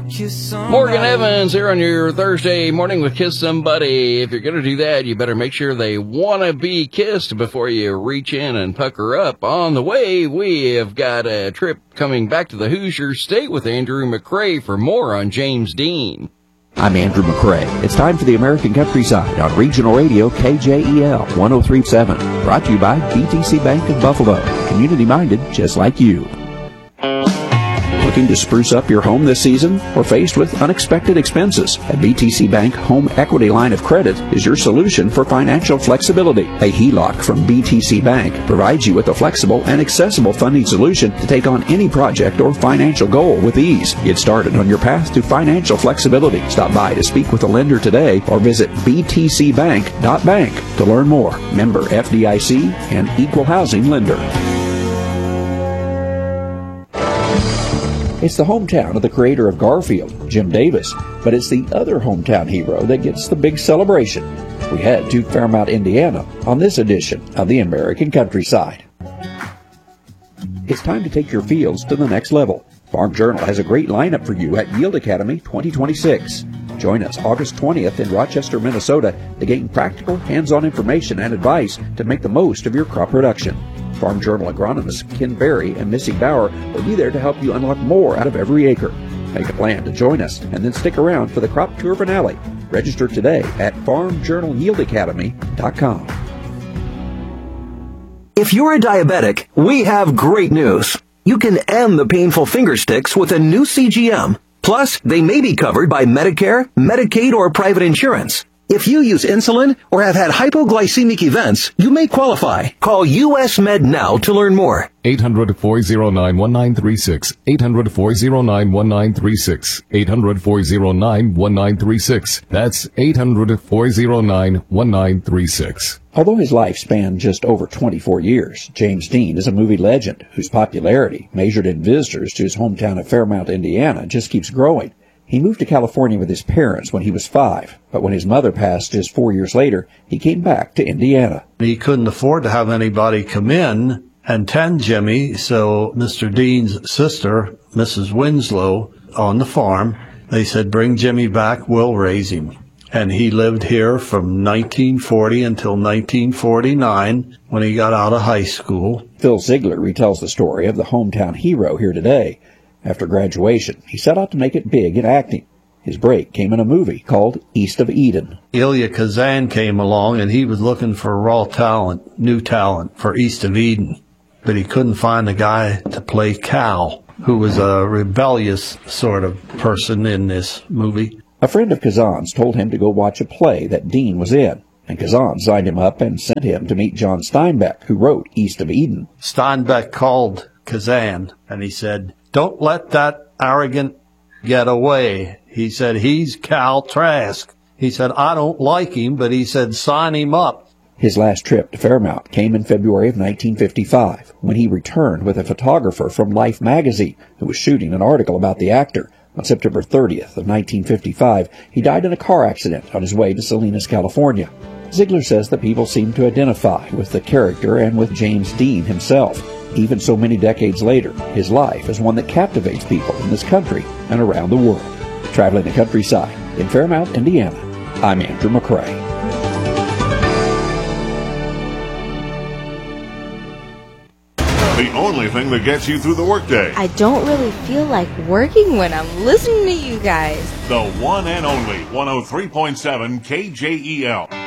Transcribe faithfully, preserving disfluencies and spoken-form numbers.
Morgan Evans here on your Thursday morning with Kiss Somebody. If you're going to do that, you better make sure they want to be kissed before you reach in and pucker up. On the way, we have got a trip coming back to the Hoosier State with Andrew McCrae for more on James Dean. I'm Andrew McCrae. It's time for the American Countryside on Regional Radio K J E L one oh three point seven. Brought to you by B T C Bank of Buffalo. Community-minded just like you. Looking to spruce up your home this season or faced with unexpected expenses? A B T C Bank Home Equity Line of Credit is your solution for financial flexibility. A H E L O C from B T C Bank provides you with a flexible and accessible funding solution to take on any project or financial goal with ease. Get started on your path to financial flexibility. Stop by to speak with a lender today or visit b t c bank dot bank to learn more. Member F D I C and Equal Housing Lender. It's the hometown of the creator of Garfield, Jim Davis, but it's the other hometown hero that gets the big celebration. We head to Fairmount, Indiana on this edition of the American Countryside. It's time to take your fields to the next level. Farm Journal has a great lineup for you at Yield Academy twenty twenty-six. Join us August twentieth in Rochester, Minnesota to gain practical, hands-on information and advice to make the most of your crop production. Farm Journal agronomists Ken Berry and Missy Bauer will be there to help you unlock more out of every acre. Make a plan to join us and then stick around for the crop tour finale. Register today at farm journal yield academy dot com. If you're a diabetic, we have great news. You can end the painful finger sticks with a new C G M. Plus, they may be covered by Medicare, Medicaid, or private insurance. If you use insulin or have had hypoglycemic events, you may qualify. Call U S Med now to learn more. eight hundred, four oh nine, one nine three six. eight hundred, four oh nine, one nine three six. eight hundred, four oh nine, one nine three six. That's eight hundred, four oh nine, one nine three six. Although his life spanned just over twenty-four years, James Dean is a movie legend whose popularity, measured in visitors to his hometown of Fairmount, Indiana, just keeps growing. He moved to California with his parents when he was five, but when his mother passed just four years later, he came back to Indiana. He couldn't afford to have anybody come in and tend Jimmy, so Mister Dean's sister, Missus Winslow, on the farm, they said, bring Jimmy back, we'll raise him. And he lived here from nineteen forty until nineteen forty-nine when he got out of high school. Phil Ziegler retells the story of the hometown hero here today. After graduation, he set out to make it big in acting. His break came in a movie called East of Eden. Elia Kazan came along, and he was looking for raw talent, new talent for East of Eden. But he couldn't find a guy to play Cal, who was a rebellious sort of person in this movie. A friend of Kazan's told him to go watch a play that Dean was in, and Kazan signed him up and sent him to meet John Steinbeck, who wrote East of Eden. Steinbeck called Kazan, and he said, don't let that arrogant get away. He said, he's Cal Trask. He said, I don't like him, but he said, sign him up. His last trip to Fairmount came in February of nineteen fifty-five, when he returned with a photographer from Life magazine who was shooting an article about the actor. On September thirtieth of nineteen fifty-five, he died in a car accident on his way to Salinas, California. Ziegler says that people seem to identify with the character and with James Dean himself. Even so many decades later, his life is one that captivates people in this country and around the world. Traveling the countryside in Fairmount, Indiana, I'm Andrew McCrae. The only thing that gets you through the workday. I don't really feel like working when I'm listening to you guys. The one and only one oh three point seven K J E L.